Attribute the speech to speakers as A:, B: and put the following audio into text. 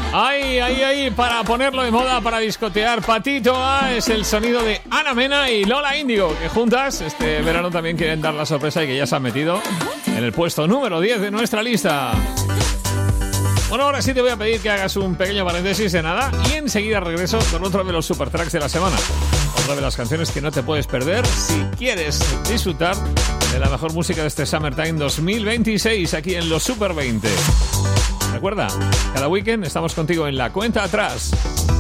A: Ahí, para ponerlo de moda, para discotear. Patito A es el sonido de Ana Mena y Lola Índigo, que juntas este verano también quieren dar la sorpresa y que ya se han metido en el puesto número 10 de nuestra lista. Bueno, ahora sí te voy a pedir que hagas un pequeño paréntesis de nada y enseguida regreso con otro de los super tracks de la semana. Otra de las canciones que no te puedes perder si quieres disfrutar de la mejor música de este Summertime 2026 aquí en los Super 20. Recuerda, cada weekend estamos contigo en la cuenta atrás.